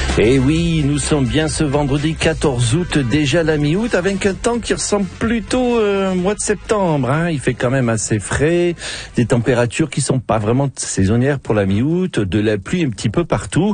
Et oui, nous sommes bien ce vendredi 14 août, déjà la mi-août, avec un temps qui ressemble plutôt au mois de septembre. Il fait quand même assez frais, des températures qui sont pas vraiment saisonnières pour la mi-août, de la pluie un petit peu partout.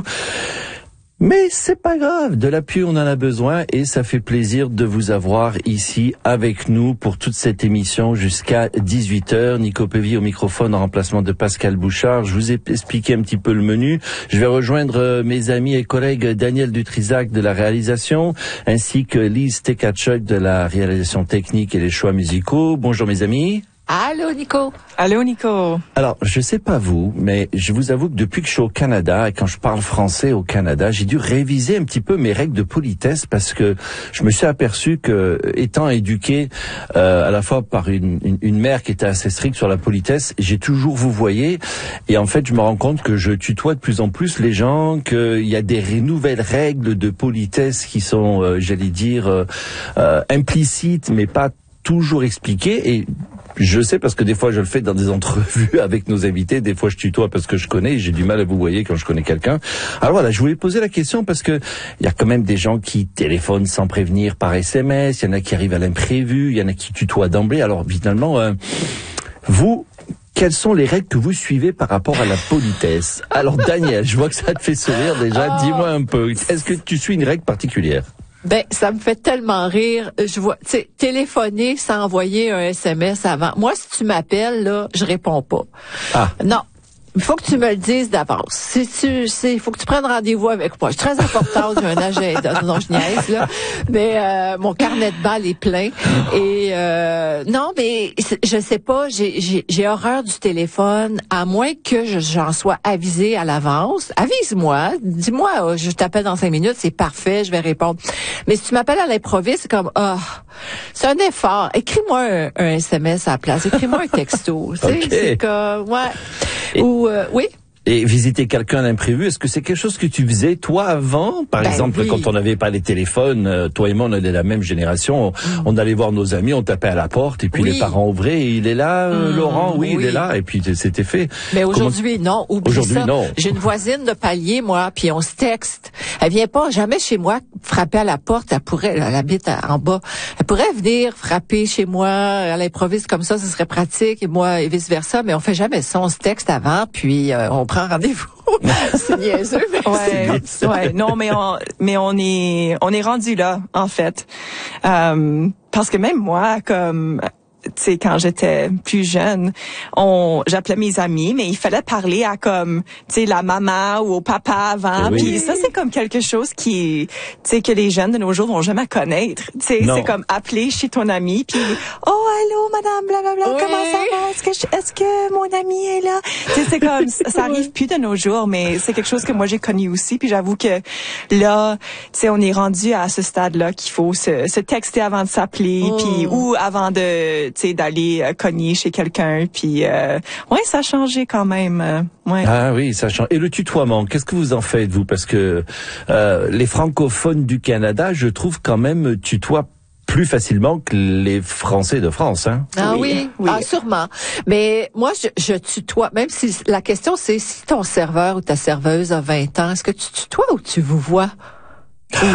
Mais c'est pas grave, de la pluie on en a besoin et ça fait plaisir de vous avoir ici avec nous pour toute cette émission jusqu'à 18h. Nico Pévy au microphone en remplacement de Pascal Bouchard. Je vous ai expliqué un petit peu le menu. Je vais rejoindre mes amis et collègues Daniel Dutrisac de la réalisation ainsi que Lise Tekatchuk de la réalisation technique et les choix musicaux. Bonjour mes amis. Allô Nico. Allô Nico. Alors, je sais pas vous, mais je vous avoue que depuis que je suis au Canada et quand je parle français au Canada, j'ai dû réviser un petit peu mes règles de politesse parce que je me suis aperçu que, étant éduqué à la fois par une mère qui était assez stricte sur la politesse, j'ai toujours vous voyez et en fait, je me rends compte que je tutoie de plus en plus les gens, qu'il y a des nouvelles règles de politesse qui sont, j'allais dire, implicites, mais pas toujours expliquées et je sais parce que des fois je le fais dans des entrevues avec nos invités, des fois je tutoie parce que je connais et j'ai du mal à vous voyer quand je connais quelqu'un. Alors voilà, je voulais poser la question parce que il y a quand même des gens qui téléphonent sans prévenir par SMS, il y en a qui arrivent à l'imprévu, il y en a qui tutoient d'emblée. Alors finalement, vous, quelles sont les règles que vous suivez par rapport à la politesse? Alors Daniel, je vois que ça te fait sourire déjà, dis-moi un peu, est-ce que tu suis une règle particulière? Ben, ça me fait tellement rire. Je vois, tu sais, téléphoner sans envoyer un SMS avant. Moi, si tu m'appelles, là, je réponds pas. Ah. Non. Il faut que tu me le dises d'avance. Il faut que tu prennes rendez-vous avec moi. Je suis très importante, j'ai un agenda. Non, je niaise, là. Mais, mon carnet de balles est plein. Et, non, mais, je sais pas, j'ai horreur du téléphone, à moins que j'en sois avisée à l'avance. Avise-moi. Dis-moi, je t'appelle dans 5 minutes, c'est parfait, je vais répondre. Mais si tu m'appelles à l'improviste, c'est comme, c'est un effort. Écris-moi un SMS à la place. Écris-moi un texto. Okay. C'est comme, ouais. Ou, oui. Et visiter quelqu'un d'imprévu, est-ce que c'est quelque chose que tu faisais toi avant? Par exemple, oui. Quand on n'avait pas les téléphones, toi et moi on est de la même génération, on allait voir nos amis, on tapait à la porte et puis les parents ouvraient et il est là, Laurent, oui, il est là et puis c'était fait. Mais aujourd'hui, non, oublie aujourd'hui, ça. non. J'ai une voisine de palier, moi, puis on se texte. Elle vient pas jamais chez moi frapper à la porte, elle habite en bas. Elle pourrait venir frapper chez moi à l'improviste comme ça, ce serait pratique et moi et vice versa, mais on fait jamais ça, on se texte avant puis on prend rendez-vous. C'est niaiseux, mais ouais. Non, mais on est rendu là, en fait. Parce que même moi, comme, tu sais, quand j'étais plus jeune, j'appelais mes amis, mais il fallait parler à comme, tu sais, la maman ou au papa avant. Oui. Puis ça, c'est comme quelque chose qui, tu sais, que les jeunes de nos jours vont jamais connaître. Tu sais, c'est comme appeler chez ton ami, puis allô, madame, blablabla, oui. comment ça va? Est-ce que mon ami est là? Tu sais, c'est comme, ça arrive plus de nos jours, mais c'est quelque chose que moi j'ai connu aussi. Puis j'avoue que là, tu sais, on est rendu à ce stade-là qu'il faut se texter avant de s'appeler, puis ou avant de, tu sais, d'aller cogner chez quelqu'un. Puis ouais, ça a changé quand même. Ouais. Ah oui, ça change. Et le tutoiement, qu'est-ce que vous en faites vous? Parce que les francophones du Canada, je trouve quand même tutoient plus facilement que les Français de France, hein? Ah oui. Ah, sûrement. Mais moi, je tutoie, même si la question c'est si ton serveur ou ta serveuse a 20 ans, est-ce que tu tutoies ou tu vous vois?